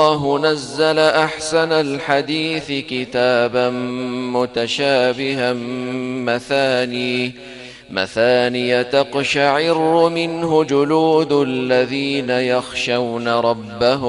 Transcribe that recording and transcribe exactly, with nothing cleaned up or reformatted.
الله نزل أحسن الحديث كتابا متشابها مثاني مثانية تقشعر منه جلود الذين يخشون ربهم